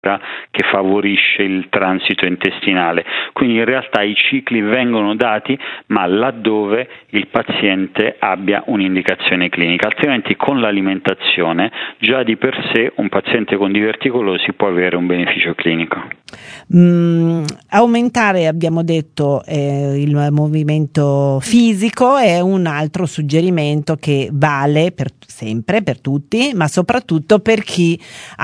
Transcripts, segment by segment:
che favorisce il transito intestinale. Quindi in realtà i cicli vengono dati, ma laddove il paziente abbia un'indicazione clinica, altrimenti con l'alimentazione già di per sé un paziente con diverticolosi può avere un beneficio clinico. Aumentare, abbiamo detto, il movimento fisico è un altro suggerimento che vale sempre per tutti, ma soprattutto per chi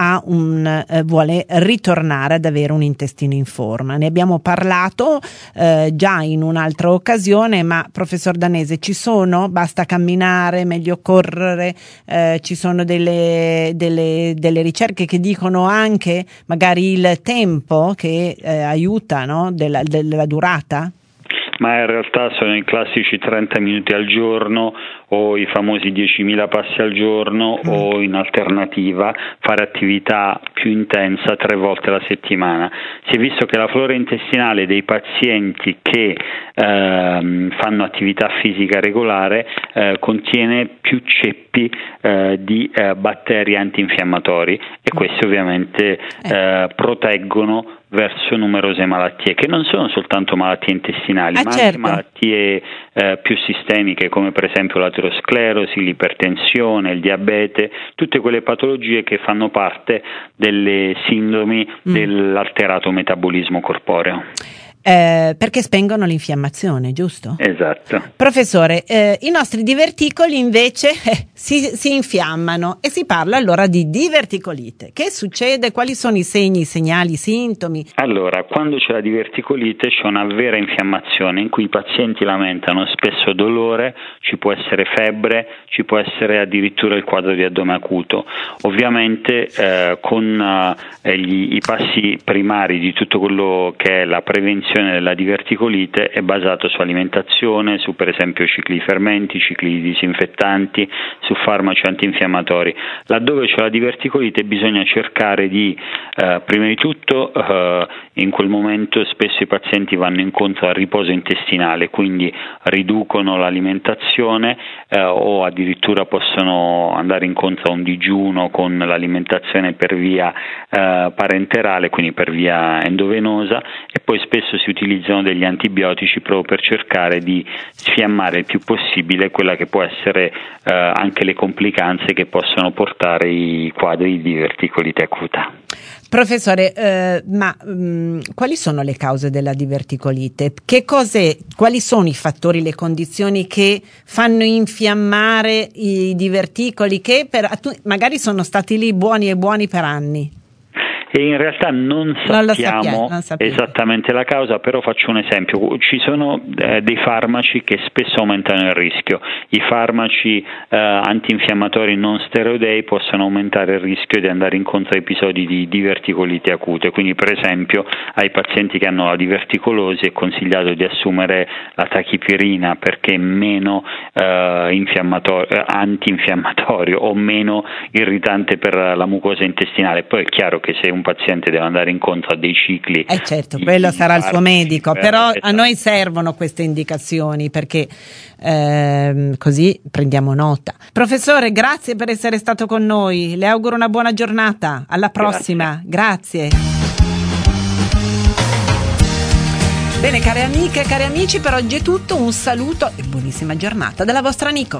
vuole ritornare ad avere un intestino in forma. Ne abbiamo parlato già in un'altra occasione, ma professor Danese, basta camminare, meglio correre, ci sono delle ricerche che dicono anche magari il tempo che aiuta, no? della durata? Ma in realtà sono i classici 30 minuti al giorno o i famosi 10.000 passi al giorno o in alternativa fare attività più intensa 3 volte alla settimana. Si è visto che la flora intestinale dei pazienti che fanno attività fisica regolare contiene più ceppi di batteri antinfiammatori e questi ovviamente proteggono verso numerose malattie che non sono soltanto malattie intestinali, ma anche malattie più sistemiche come per esempio l'aterosclerosi, l'ipertensione, il diabete, tutte quelle patologie che fanno parte delle sindromi dell'alterato metabolismo corporeo. Perché spengono l'infiammazione, giusto? Esatto. Professore, i nostri diverticoli invece si infiammano e si parla allora di diverticolite. Che succede? Quali sono i segni, i segnali, i sintomi? Allora, quando c'è la diverticolite c'è una vera infiammazione in cui i pazienti lamentano spesso dolore, ci può essere febbre, ci può essere addirittura il quadro di addome acuto. Ovviamente con i passi primari di tutto quello che è la prevenzione della diverticolite è basato su alimentazione, su per esempio cicli di fermenti, cicli di disinfettanti, su farmaci antinfiammatori. Laddove c'è la diverticolite bisogna cercare di, prima di tutto, in quel momento spesso i pazienti vanno incontro al riposo intestinale, quindi riducono l'alimentazione o addirittura possono andare incontro a un digiuno con l'alimentazione per via parenterale, quindi per via endovenosa, e poi spesso si utilizzano degli antibiotici proprio per cercare di sfiammare il più possibile quella che può essere anche le complicanze che possono portare i quadri di diverticolite acuta. Professore, quali sono le cause della diverticolite? Quali sono i fattori, le condizioni che fanno infiammare i diverticoli che magari sono stati lì buoni e buoni per anni? E in realtà non sappiamo esattamente la causa, però faccio un esempio. Ci sono dei farmaci che spesso aumentano il rischio. I farmaci antinfiammatori non steroidei possono aumentare il rischio di andare incontro a episodi di diverticolite acute. Quindi per esempio ai pazienti che hanno la diverticolosi è consigliato di assumere la tachipirina perché è meno antinfiammatorio o meno irritante per la mucosa intestinale. Poi è chiaro che se un paziente deve andare incontro a dei cicli. Certo, quello sarà il suo medico, però a noi servono queste indicazioni perché così prendiamo nota. Professore, grazie per essere stato con noi, le auguro una buona giornata, alla prossima, grazie. Bene, care amiche e cari amici, per oggi è tutto, un saluto e buonissima giornata dalla vostra Nico.